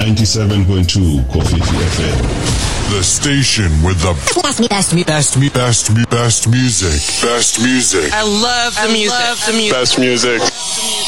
97.2 Kofifi FM. The station with the best music. I love the music. Best music.